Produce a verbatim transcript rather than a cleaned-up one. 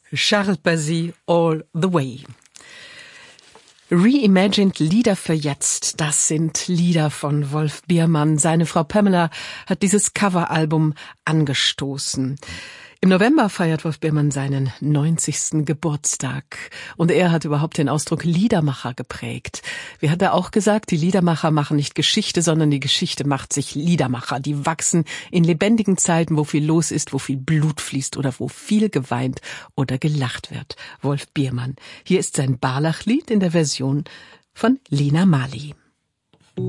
Charles Bazzi, All the Way. Reimagined Lieder für jetzt, das sind Lieder von Wolf Biermann. Seine Frau Pamela hat dieses Coveralbum angestoßen. Im November feiert Wolf Biermann seinen neunzigsten Geburtstag. Und er hat überhaupt den Ausdruck Liedermacher geprägt. Wie hat er auch gesagt, die Liedermacher machen nicht Geschichte, sondern die Geschichte macht sich Liedermacher. Die wachsen in lebendigen Zeiten, wo viel los ist, wo viel Blut fließt oder wo viel geweint oder gelacht wird. Wolf Biermann. Hier ist sein Barlach-Lied in der Version von Lena Marley.